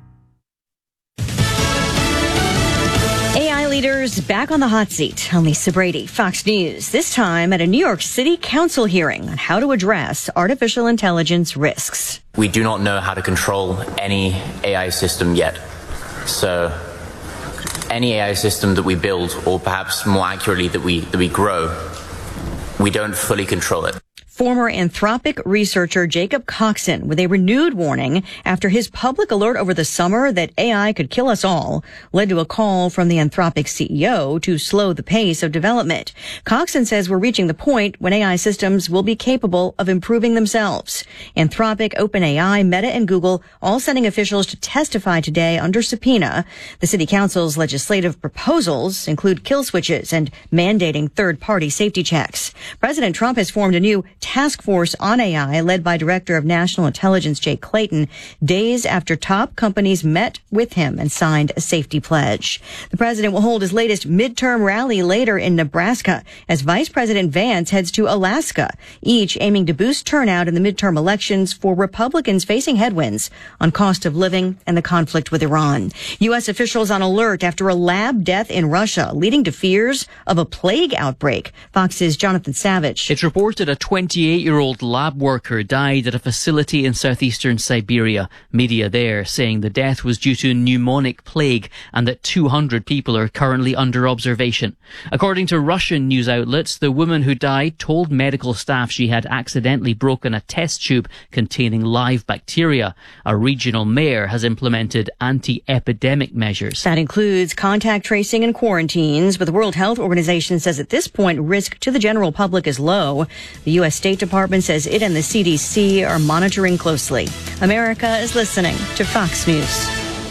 [SPEAKER 19] AI leaders back on the hot seat. I'm Lisa Brady, Fox News. This time at a New York City Council hearing on how to address artificial intelligence risks.
[SPEAKER 23] We do not know how to control any AI system yet. So any AI system that we build, or perhaps more accurately that we grow, we don't fully control it.
[SPEAKER 19] Former Anthropic researcher Jacob Coxon with a renewed warning after his public alert over the summer that AI could kill us all led to a call from the Anthropic CEO to slow the pace of development. Coxon says we're reaching the point when AI systems will be capable of improving themselves. Anthropic, OpenAI, Meta, and Google all sending officials to testify today under subpoena. The City Council's legislative proposals include kill switches and mandating third-party safety checks. President Trump has formed a new task force on AI led by Director of National Intelligence Jay Clayton, days after top companies met with him and signed a safety pledge. The president will hold his latest midterm rally later in Nebraska as Vice President Vance heads to Alaska, each aiming to boost turnout in the midterm elections for Republicans facing headwinds on cost of living and the conflict with Iran. U.S. officials on alert after a lab death in Russia, leading to fears of a plague outbreak. Fox's Jonathan Savage.
[SPEAKER 25] It's reported a 28-year-old lab worker died at a facility in southeastern Siberia. Media there saying the death was due to pneumonic plague and that 200 people are currently under observation. According to Russian news outlets, the woman who died told medical staff she had accidentally broken a test tube containing live bacteria. A regional mayor has implemented anti-epidemic measures.
[SPEAKER 19] That includes contact tracing and quarantines, but the World Health Organization says at this point risk to the general public is low. The U.S. State Department says it and the CDC are monitoring closely. America is listening to Fox News.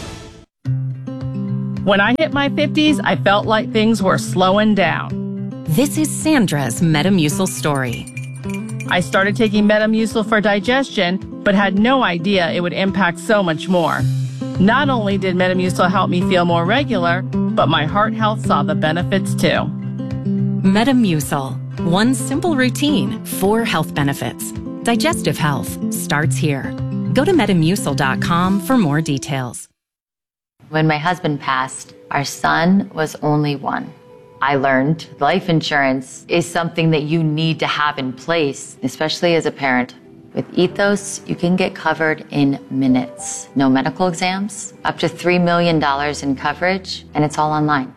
[SPEAKER 2] When I hit my 50s, I felt like things were slowing down.
[SPEAKER 6] This is Sandra's Metamucil story.
[SPEAKER 2] I started taking Metamucil for digestion, but had no idea it would impact so much more. Not only did Metamucil help me feel more regular, but my heart health saw the benefits too.
[SPEAKER 6] Metamucil. One simple routine, 4 health benefits. Digestive health starts here. Go to Metamucil.com for more details.
[SPEAKER 11] When my husband passed, our son was only 1. I learned life insurance is something that you need to have in place, especially as a parent. With Ethos, you can get covered in minutes. No medical exams, up to $3 million in coverage, and it's all online.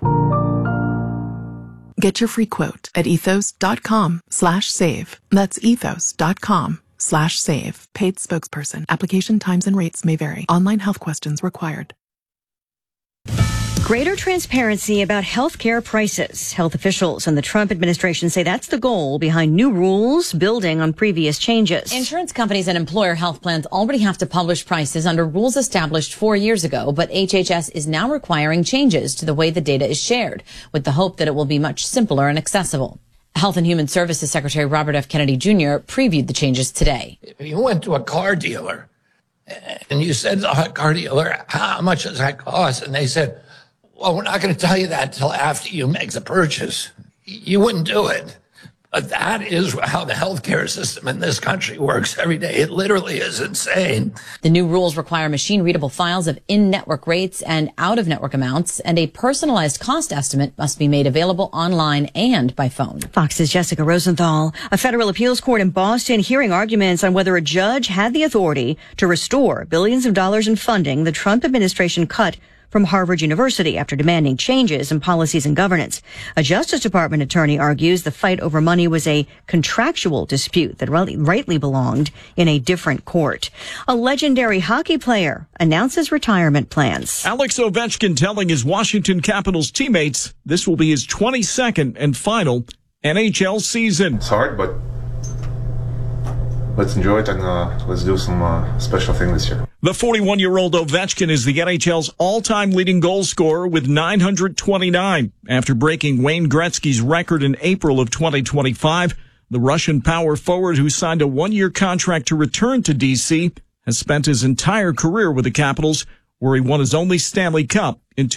[SPEAKER 16] Get your free quote at ethos.com/save. That's ethos.com/save. Paid spokesperson. Application times and rates may vary. Online health questions required.
[SPEAKER 19] Greater transparency about health care prices. Health officials and the Trump administration say that's the goal behind new rules building on previous changes.
[SPEAKER 17] Insurance companies and employer health plans already have to publish prices under rules established 4 years ago, but HHS is now requiring changes to the way the data is shared, with the hope that it will be much simpler and accessible. Health and Human Services Secretary Robert F. Kennedy Jr. previewed the changes today.
[SPEAKER 22] If you went to a car dealer and you said to the car dealer, how much does that cost? And they said, well, we're not going to tell you that until after you make the purchase. You wouldn't do it. But that is how the healthcare system in this country works every day. It literally is insane.
[SPEAKER 17] The new rules require machine-readable files of in-network rates and out-of-network amounts, and a personalized cost estimate must be made available online and by phone.
[SPEAKER 19] Fox's Jessica Rosenthal. A federal appeals court in Boston hearing arguments on whether a judge had the authority to restore billions of dollars in funding the Trump administration cut from Harvard University after demanding changes in policies and governance. A Justice Department attorney argues the fight over money was a contractual dispute that rightly belonged in a different court. A legendary hockey player announces retirement plans.
[SPEAKER 24] Alex Ovechkin telling his Washington Capitals teammates this will be his 22nd and final NHL season.
[SPEAKER 26] It's hard, but let's enjoy it and let's do some special thing this year.
[SPEAKER 24] The 41-year-old Ovechkin is the NHL's all-time leading goal scorer with 929. After breaking Wayne Gretzky's record in April of 2025, the Russian power forward who signed a one-year contract to return to D.C. has spent his entire career with the Capitals, where he won his only Stanley Cup in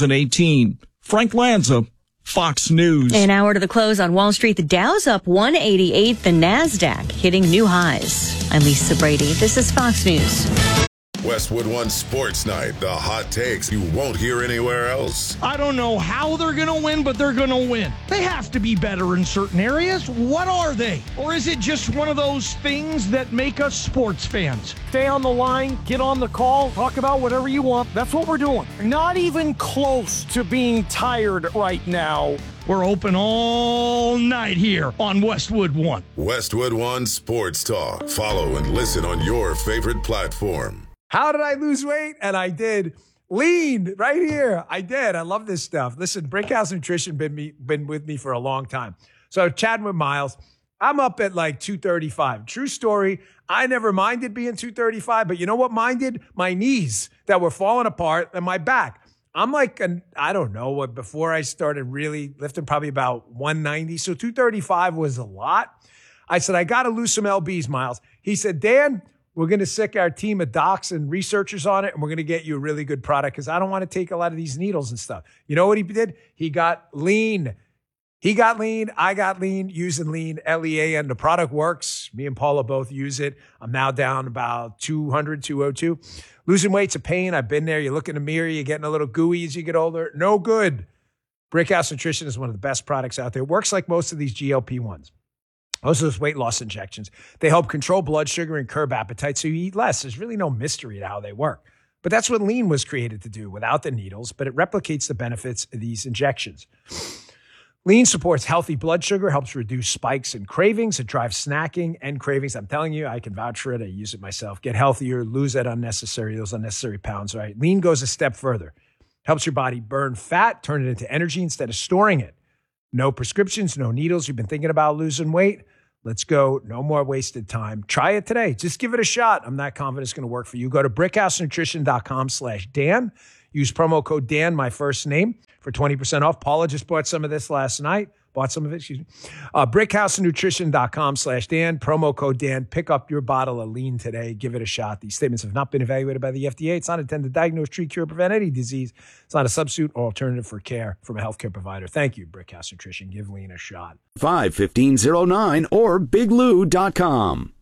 [SPEAKER 24] 2018. Frank Lanza, Fox News.
[SPEAKER 19] An hour to the close on Wall Street. The Dow's up 188. The NASDAQ hitting new highs. I'm Lisa Brady. This is Fox News.
[SPEAKER 29] Westwood One Sports Night. The hot takes you won't hear anywhere else.
[SPEAKER 30] I don't know how they're going to win, but they're going to win. They have to be better in certain areas. What are they? Or is it just one of those things that make us sports fans? Stay on the line, get on the call, talk about whatever you want. That's what we're doing. Not even close to being tired right now. We're open all night here on Westwood One.
[SPEAKER 29] Westwood One Sports Talk. Follow and listen on your favorite platform.
[SPEAKER 31] How did I lose weight? And I did. Lean right here. I did. I love this stuff. Listen, Brickhouse Nutrition been with me for a long time. So chatting with Miles, I'm up at like 235. True story. I never minded being 235, but you know what minded? My knees that were falling apart and my back. I'm like, I don't know what, before I started really lifting, probably about 190. So 235 was a lot. I said, I got to lose some LBs, Miles. He said, Dan, we're going to sick our team of docs and researchers on it, and we're going to get you a really good product because I don't want to take a lot of these needles and stuff. You know what he did? He got lean. He got lean. I got lean using lean, LEAN. The product works. Me and Paula both use it. I'm now down about 200, 202. Losing weight's a pain. I've been there. You look in the mirror, you're getting a little gooey as you get older. No good. Brickhouse Nutrition is one of the best products out there. It works like most of these GLP-1s. Most of those weight loss injections. They help control blood sugar and curb appetite so you eat less. There's really no mystery to how they work. But that's what lean was created to do without the needles, but it replicates the benefits of these injections. Lean supports healthy blood sugar, helps reduce spikes and cravings. It drives snacking and cravings. I'm telling you, I can vouch for it. I use it myself. Get healthier, lose those unnecessary pounds, right? Lean goes a step further. Helps your body burn fat, turn it into energy instead of storing it. No prescriptions, no needles. You've been thinking about losing weight? Let's go. No more wasted time. Try it today. Just give it a shot. I'm not confident it's going to work for you. Go to brickhousenutrition.com/Dan. Use promo code Dan, my first name, for 20% off. Paula just bought some of this last night. Bought some of it, excuse me. Brickhousenutrition.com/Dan. Promo code Dan. Pick up your bottle of lean today. Give it a shot. These statements have not been evaluated by the FDA. It's not intended to diagnose, treat, cure, prevent any disease. It's not a substitute or alternative for care from a healthcare provider. Thank you, Brickhouse Nutrition. Give lean a shot.
[SPEAKER 8] 51509 or biglou.com.